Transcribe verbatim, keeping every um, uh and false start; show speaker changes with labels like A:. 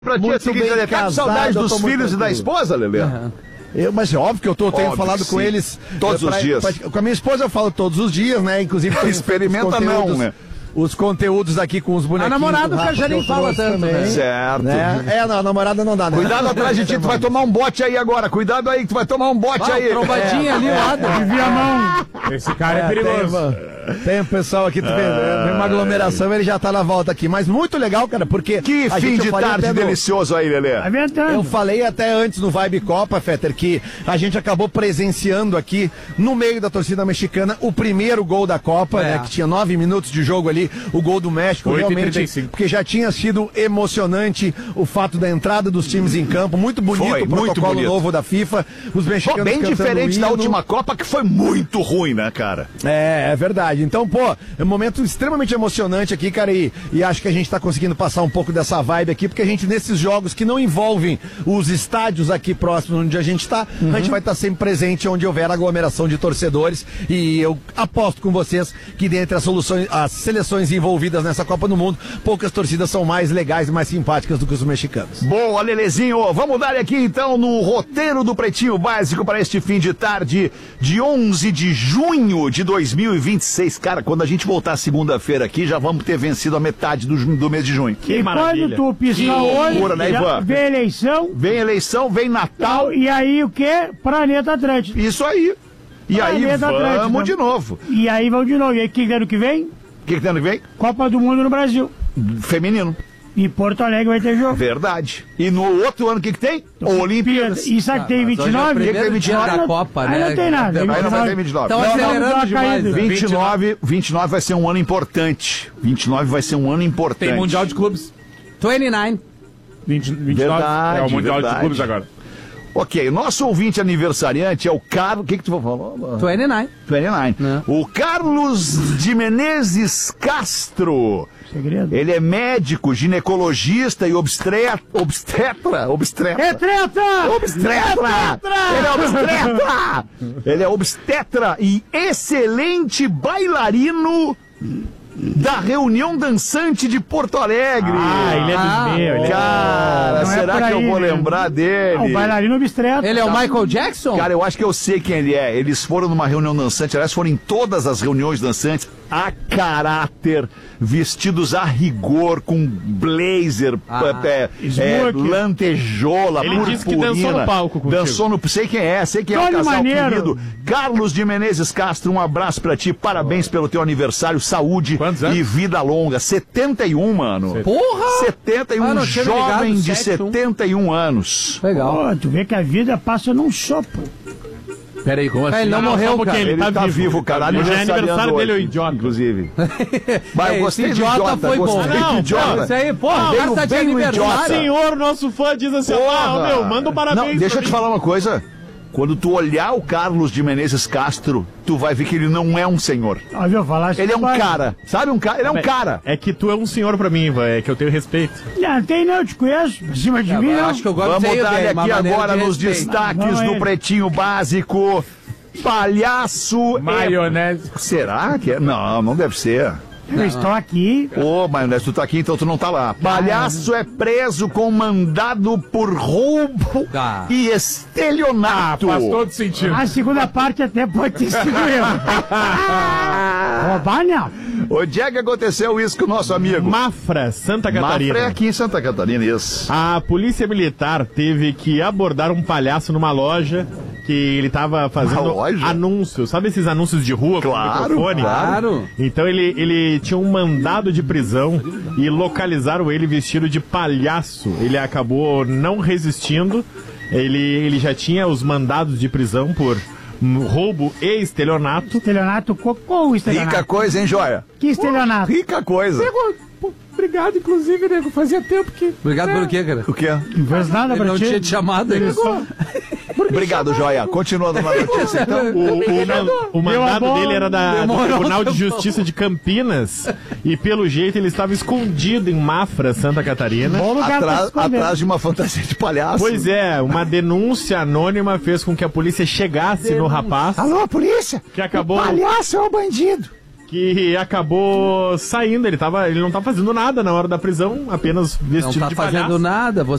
A: Pra ti,
B: muito bem
A: Lelê, tá com saudade dos filhos e da esposa, Lelê?
B: Uhum. Eu, mas é óbvio que eu tô, tenho
A: Óbvio
B: falado com
A: sim.
B: eles
A: todos
B: pra,
A: os dias.
B: Pra, com a minha esposa eu falo todos os dias, né? Inclusive
A: experimenta não, né?
B: Os conteúdos aqui com os bonequinhos.
C: A namorada o já nem fala tanto, né?
A: Certo.
B: Né? É, não, a namorada não dá, né?
A: Cuidado atrás de ti, tu vai tomar um bote aí agora. Cuidado aí que tu vai tomar um bote
C: ah,
A: aí.
C: Trombadinha é, ali, é, lado.
D: É, Devia a mão. Esse cara é, é perigoso.
B: Tem, tem um pessoal aqui, tu vê, é, uma aglomeração, ele já tá na volta aqui. Mas muito legal, cara, porque...
A: Que
B: a
A: fim
B: gente,
A: de tarde no... delicioso aí, Lelê.
B: Eu falei até antes no Vibe Copa, Fetter, que a gente acabou presenciando aqui, no meio da torcida mexicana, o primeiro gol da Copa, é. né? Que tinha nove minutos de jogo ali, o gol do México, realmente, porque já tinha sido emocionante o fato da entrada dos times em campo, muito bonito
A: foi,
B: o protocolo
A: muito bonito.
B: novo da FIFA, os mexicanos
A: pô, bem diferente da
B: hino.
A: última Copa, que foi muito ruim, né, cara?
B: É, é verdade. Então, pô, é um momento extremamente emocionante aqui, cara, e, e acho que a gente tá conseguindo passar um pouco dessa vibe aqui, porque a gente, nesses jogos que não envolvem os estádios aqui próximos onde a gente tá, uhum. a gente vai estar tá sempre presente onde houver aglomeração de torcedores, e eu aposto com vocês que dentre as soluções, as seleções envolvidas nessa Copa do Mundo, poucas torcidas são mais legais e mais simpáticas do que os mexicanos.
A: Boa, Lelezinho. Vamos dar aqui então no roteiro do Pretinho Básico para este fim de tarde de onze de junho de dois mil e vinte e seis. Cara, quando a gente voltar segunda-feira aqui, já vamos ter vencido a metade do, do mês de junho.
D: Que e maravilha. Quando tu pisca o olho,
A: né, Ivan?
D: Vem eleição.
A: Vem eleição, vem Natal.
D: E aí o quê? Planeta Atlântico.
A: Isso aí. E Planeta aí vamos Atlântico. de novo.
D: E aí vamos de novo. E aí que ano que vem?
A: O que, que tem ano que vem?
D: Copa do Mundo no Brasil.
A: Feminino.
D: E Porto Alegre vai ter jogo.
A: Verdade. E no outro ano o que, que tem? Olimpíadas.
D: E sabe que tem vinte e nove?
C: O que, que tem vinte e nove? Da Copa, né?
D: Aí não tem nada.
A: Aí não vai ter vinte e nove.
C: Estão acelerando demais.
A: vinte e nove, vinte e nove vai ser um ano importante. vinte e nove vai ser um ano importante.
C: Tem Mundial de Clubes. vinte e nove.
D: vinte, vinte e nove
A: verdade,
D: é o Mundial
A: verdade.
D: de Clubes agora.
A: Ok, o nosso ouvinte aniversariante é o Carlos... O que que tu falou?
C: vinte e nove.
A: vinte e nove.
C: Não.
A: O Carlos de Menezes Castro.
D: Segredo.
A: Ele é médico, ginecologista e obstetra... Obstetra? Obstetra.
D: É treta!
A: Obstetra! Ele é obstetra! Ele é obstetra e excelente bailarino da Reunião Dançante de Porto Alegre.
D: Ah, ele é dos
C: Ah,
D: meus. Ele
A: Cara,
D: é...
A: será
D: é
A: que eu
D: aí,
A: vou
D: né?
A: lembrar dele?
D: Ah, o bailarino obstetra.
C: Ele é o Michael Jackson?
A: Cara, eu acho que eu sei quem ele é. Eles foram numa reunião dançante, aliás, foram em todas as reuniões dançantes, a caráter, vestidos a rigor, com blazer,
C: Ah,
A: é, é, lantejola,
D: ele
A: purpurina.
D: disse que dançou no palco contigo.
A: Dançou no... Sei quem é, sei quem é o
D: Tony
A: casal
D: Maneiro.
A: querido. Carlos de Menezes Castro, um abraço pra ti, parabéns pelo teu aniversário, saúde e vida longa. setenta e um, mano.
C: Porra!
A: setenta e um,
C: Ah, não tinha me
A: jovem
C: ligado,
A: de
C: sete, um.
A: setenta e um anos.
C: Legal.
D: Pô, tu vê que a vida passa num sopro.
C: Peraí, como assim? Ele não,
D: não,
C: morreu,
D: só
C: cara.
D: ele
A: Ele
D: tá
A: tá
D: vivo.
A: vivo, cara.
D: Hoje é aniversário dele, o
A: hoje,
D: idiota.
A: inclusive. Mas
C: É,
A: eu gostei
C: esse
A: do
C: idiota
A: idiota,
C: foi bom.
A: gostei
D: Não,
A: do idiota.
C: Isso aí, porra, o
A: Veio
C: cara tá de
A: bem no
C: aniversário.
A: idiota.
D: Senhor, nosso fã diz assim, ah, meu, manda um parabéns.
A: Não, deixa eu
D: pra
A: te
D: mim.
A: falar uma coisa. Quando tu olhar o Carlos de Menezes Castro, tu vai ver que ele não é um senhor.
D: Ah, viu, falar
A: Ele é um cara. Sabe um cara? Ele é um cara.
E: É que tu é um senhor pra mim, Ivan, é que eu tenho respeito.
D: Não, tem não, eu te conheço. Por cima de
C: Eu
D: mim, não.
C: acho que eu gosto
A: Vamos
C: de
A: dar
C: dele, uma
A: aqui
C: maneira
A: agora
C: de
A: nos
C: respeito.
A: destaques
D: Não,
A: do
D: ele.
A: Pretinho Básico. Palhaço
E: Maionese.
A: é... Será que é? Não, não deve ser.
D: Eu estou aqui.
A: Ô, Maionese, tu tá aqui, então tu não tá lá. Palhaço é preso com mandado por roubo
C: Ah.
A: e estelionato.
E: Faz todo sentido.
D: A segunda parte até pode ter sido eu. Roubar, não.
A: Onde é que aconteceu isso com o nosso amigo?
E: Mafra, Santa Catarina.
A: Mafra é aqui em Santa Catarina, isso.
E: A polícia militar teve que abordar um palhaço numa loja que ele tava fazendo
A: Uma loja?
E: anúncios. Sabe esses anúncios de rua
A: Claro,
E: com microfone?
C: Claro.
E: Então ele, ele tinha um mandado de prisão e localizaram ele vestido de palhaço. Ele acabou não resistindo. Ele, ele já tinha os mandados de prisão por hum, roubo e estelionato.
D: Estelionato, cocô, estelionato.
A: Rica coisa, hein, Joia?
D: Que estelionato?
A: Rica coisa.
E: Obrigado, inclusive, nego. Fazia tempo que...
C: Obrigado pelo quê, cara?
A: O quê?
D: Não fez nada
C: Ele
D: pra
C: não
D: ti.
C: tinha te chamado aí.
A: Obrigado, Joia. Continuando na notícia, então.
E: O, o, man- o mandado
D: bom.
E: dele era da, do
C: Demorou
E: Tribunal de
C: tão
E: Justiça de Campinas e, pelo jeito, ele estava escondido em Mafra, Santa Catarina.
D: Bom lugar pra se
A: Atrás,
D: esconder.
A: atrás de uma fantasia de palhaço.
E: Pois é, uma denúncia anônima fez com que a polícia chegasse no rapaz,
D: Alô, polícia?
E: que acabou,
D: Palhaço é o bandido.
E: que acabou saindo. Ele, tava, ele não tá fazendo nada na hora da prisão, apenas
C: Não
E: vestido
C: tá
E: de
C: fazendo
E: palhaço.
C: nada,